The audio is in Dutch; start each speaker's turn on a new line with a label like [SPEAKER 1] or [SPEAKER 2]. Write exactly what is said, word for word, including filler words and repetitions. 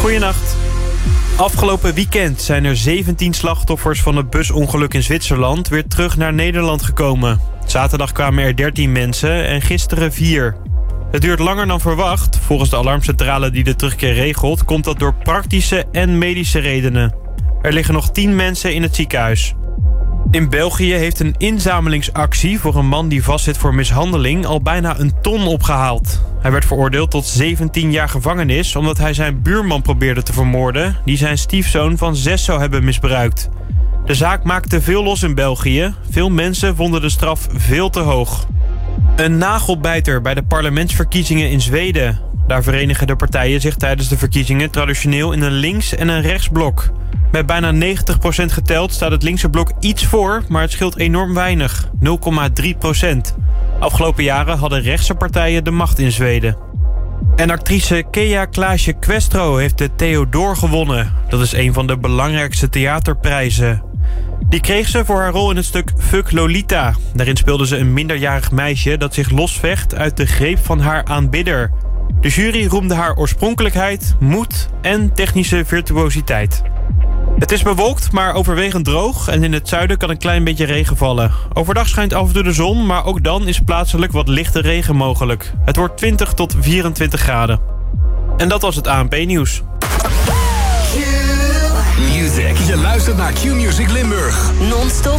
[SPEAKER 1] Goedenacht. Afgelopen weekend zijn er zeventien slachtoffers van het busongeluk in Zwitserland weer terug naar Nederland gekomen. Zaterdag kwamen er dertien mensen en gisteren vier. Het duurt langer dan verwacht. Volgens de alarmcentrale die de terugkeer regelt, komt dat door praktische en medische redenen. Er liggen nog tien mensen in het ziekenhuis. In België heeft een inzamelingsactie voor een man die vastzit voor mishandeling al bijna een ton opgehaald. Hij werd veroordeeld tot zeventien jaar gevangenis omdat hij zijn buurman probeerde te vermoorden, die zijn stiefzoon van zes zou hebben misbruikt. De zaak maakte veel los in België. Veel mensen vonden de straf veel te hoog. Een nagelbijter bij de parlementsverkiezingen in Zweden. Daar verenigen de partijen zich tijdens de verkiezingen traditioneel in een links- en een rechtsblok. Met bijna negentig procent geteld staat het linkse blok iets voor, maar het scheelt enorm weinig, nul komma drie procent. Afgelopen jaren hadden rechtse partijen de macht in Zweden. En actrice Kea Klaasje Questro heeft de Theodor gewonnen. Dat is een van de belangrijkste theaterprijzen. Die kreeg ze voor haar rol in het stuk Fuck Lolita. Daarin speelde ze een minderjarig meisje dat zich losvecht uit de greep van haar aanbidder. De jury roemde haar oorspronkelijkheid, moed en technische virtuositeit. Het is bewolkt, maar overwegend droog en in het zuiden kan een klein beetje regen vallen. Overdag schijnt af en toe de zon, maar ook dan is plaatselijk wat lichte regen mogelijk. Het wordt twintig tot vierentwintig graden. En dat was het A N P-nieuws.
[SPEAKER 2] Music. Je luistert naar Q-Music Limburg.
[SPEAKER 3] Non-stop